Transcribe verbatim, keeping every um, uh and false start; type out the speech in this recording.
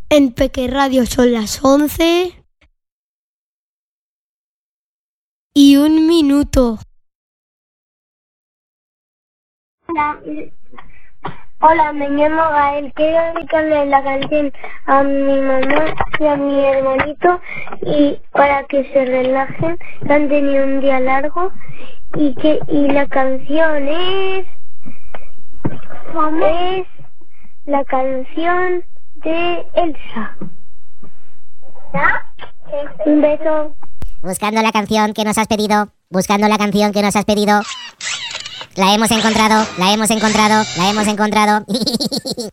En Peque Radio son las once y un minuto. Hola, hola, me llamo Gael. Quiero dedicarle la canción a mi mamá y a mi hermanito y para que se relajen, que han tenido un día largo y que y la canción es es la canción de Elsa. Un beso. Buscando la canción que nos has pedido, buscando la canción que nos has pedido. La hemos encontrado, la hemos encontrado, la hemos encontrado.